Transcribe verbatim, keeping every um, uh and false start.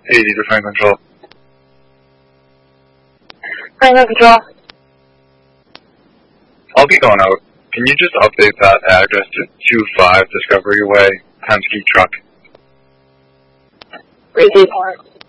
eighty to Franklin Control. Franklin Control. I'll be going out. Can you just update that address to two five Discovery Way, Penske Truck? Report.